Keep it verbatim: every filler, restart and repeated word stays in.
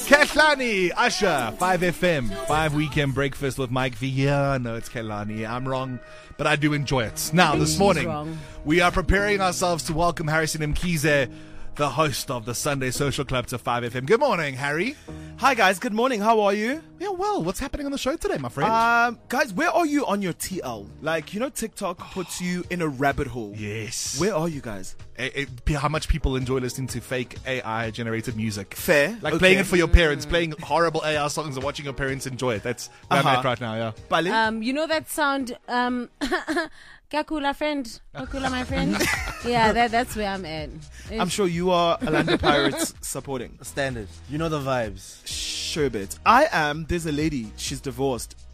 Kehlani, Usher, five F M, five Weekend Breakfast with Mike V. Yeah, no, it's Kehlani. I'm wrong, but I do enjoy it. Now, this morning, wrong. we are preparing ourselves to welcome Harrison Mkhize, the host of the Sunday Social Club, to five F M. Good morning, Harry. Hi guys, good morning. How are you? Yeah, well, what's happening on the show today, my friend? Um, guys, where are you on your T L? Like, you know, TikTok puts you in a rabbit hole. Yes. Where are you guys? It, it, how much people enjoy listening to fake A I-generated music. Fair. Like Okay. playing it for your parents, playing horrible A I songs and watching your parents enjoy it. That's where I'm Uh-huh. at right now, yeah. Bali? Um, you know that sound, um, Kakula friend, Kakula my friend. Yeah, that that's where I'm at. It's- I'm sure you are Orlando Pirates supporting. Standard. You know the vibes. Sherbet. I am, there's a lady, she's divorced.